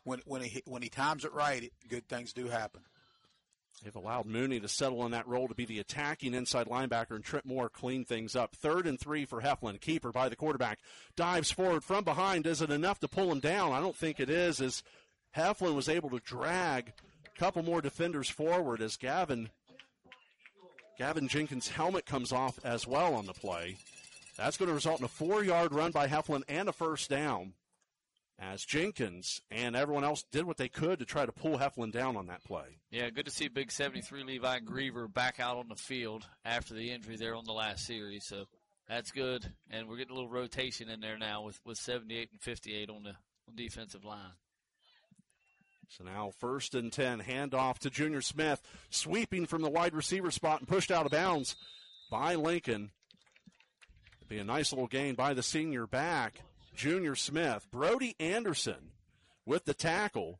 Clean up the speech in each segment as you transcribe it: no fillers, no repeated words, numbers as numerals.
when he times it right, good things do happen. They've allowed Mooney to settle in that role to be the attacking inside linebacker, and Trent Moore clean things up. 3rd and 3 for Heflin. Keeper by the quarterback. Dives forward from behind. Is it enough to pull him down? I don't think it is, as Heflin was able to drag a couple more defenders forward as Gavin Jenkins' helmet comes off as well on the play. That's going to result in a 4-yard run by Heflin and a first down, as Jenkins and everyone else did what they could to try to pull Heflin down on that play. Yeah, good to see big 73 Levi Griever back out on the field after the injury there on the last series. So that's good, and we're getting a little rotation in there now with 78 and 58 on the defensive line. So now 1st and 10, handoff to Junior Smith, sweeping from the wide receiver spot and pushed out of bounds by Lincoln. It'll be a nice little gain by the senior back, Junior Smith. Brody Anderson with the tackle.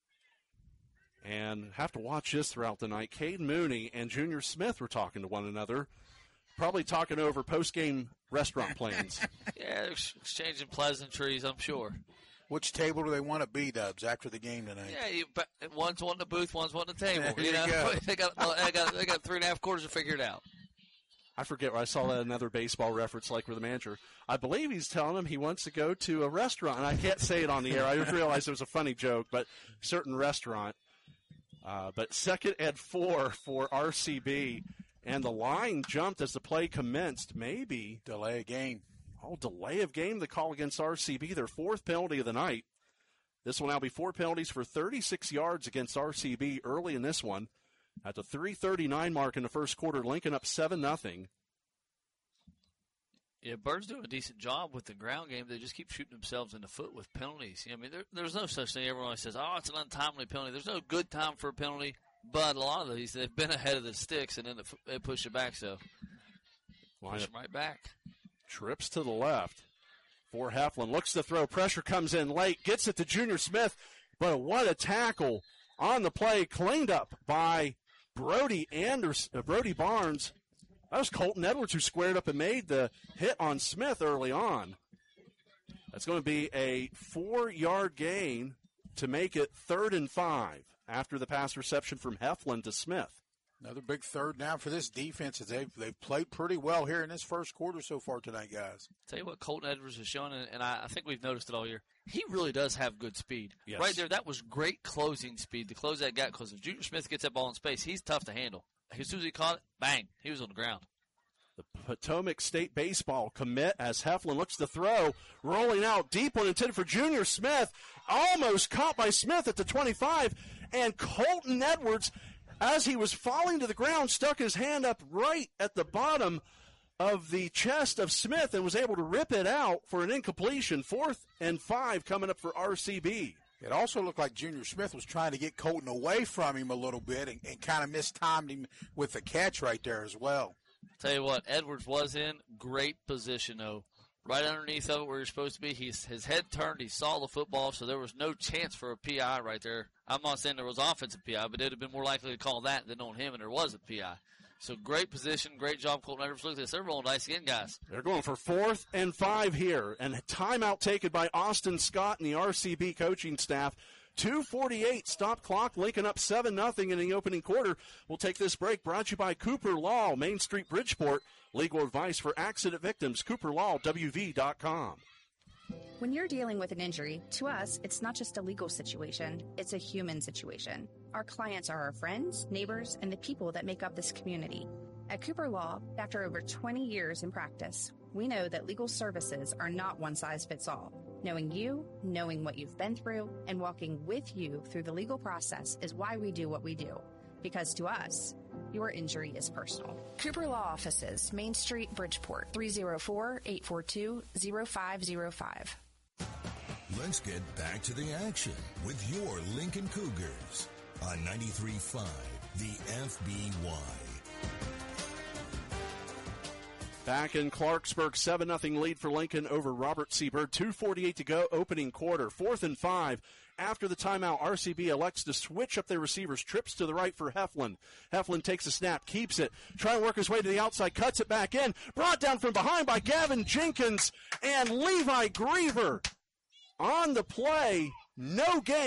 And have to watch this throughout the night. Cade Mooney and Junior Smith were talking to one another, probably talking over post-game restaurant plans. Yeah, they're exchanging pleasantries, I'm sure. Which table do they want to be, Dubs, after the game tonight? Yeah, one's wanting the booth, one's wanting the table. There you go. They got 3.5 quarters to figure it out. I forget where I saw that another baseball reference, like with the manager. I believe he's telling him he wants to go to a restaurant, and I can't say it on the air. I just realized it was a funny joke, but certain restaurant. But 2nd and 4 for RCB, and the line jumped as the play commenced. Maybe delay of game. Delay of game, the call against RCB, their 4th penalty of the night. This will now be 4 penalties for 36 yards against RCB early in this one. At the 3:39 mark in the first quarter, Lincoln up 7-0. Yeah, Bird's doing a decent job with the ground game. They just keep shooting themselves in the foot with penalties. I mean, there's no such thing. Everyone always says, it's an untimely penalty. There's no good time for a penalty, but a lot of these, they've been ahead of the sticks, and then they push it back, so push them right back. Trips to the left for Heflin. Looks to throw. Pressure comes in late. Gets it to Junior Smith. But what a tackle on the play. Cleaned up by Brody Barnes. That was Colton Edwards who squared up and made the hit on Smith early on. That's going to be a 4-yard gain to make it 3rd and 5 after the pass reception from Heflin to Smith. Another big 3rd down for this defense. They've played pretty well here in this first quarter so far tonight, guys. Tell you what Colton Edwards has shown, and I think we've noticed it all year. He really does have good speed. Yes. Right there, that was great closing speed to close that gap, because if Junior Smith gets that ball in space, he's tough to handle. As soon as he caught it, bang, he was on the ground. The Potomac State baseball commit as Heflin looks to throw. Rolling out deep one intended for Junior Smith. Almost caught by Smith at the 25. And Colton Edwards, as he was falling to the ground, stuck his hand up right at the bottom of the chest of Smith and was able to rip it out for an incompletion. 4th and 5 coming up for RCB. It also looked like Junior Smith was trying to get Colton away from him a little bit and kind of mistimed him with the catch right there as well. Tell you what, Edwards was in great position, though. Right underneath of it where you're supposed to be. His head turned. He saw the football, so there was no chance for a PI right there. I'm not saying there was offensive PI, but it would have been more likely to call that than on him, and there was a PI. So great position, great job, Colton Edwards. Look at this. They're rolling dice again, guys. They're going for 4th and 5 here, and a timeout taken by Austin Scott and the RCB coaching staff. 2:48 stop clock. Lincoln up 7-0 in the opening quarter. We'll take this break. Brought to you by Cooper Law, Main Street, Bridgeport. Legal advice for accident victims. CooperLawWV.com. When you're dealing with an injury, to us, it's not just a legal situation, it's a human situation. Our clients are our friends, neighbors, and the people that make up this community. At Cooper Law, after over 20 years in practice, we know that legal services are not one size fits all. Knowing you, knowing what you've been through, and walking with you through the legal process is why we do what we do. Because to us, your injury is personal. Cooper Law Offices, Main Street, Bridgeport, 304-842-0505. Let's get back to the action with your Lincoln Cougars on 93.5, the FBY. Back in Clarksburg, 7-0 lead for Lincoln over Robert C. Byrd. 2:48 to go, opening quarter. 4th and 5. After the timeout, RCB elects to switch up their receivers. Trips to the right for Heflin. Heflin takes a snap, keeps it. Trying to work his way to the outside, cuts it back in. Brought down from behind by Gavin Jenkins and Levi Griever. On the play, no gain.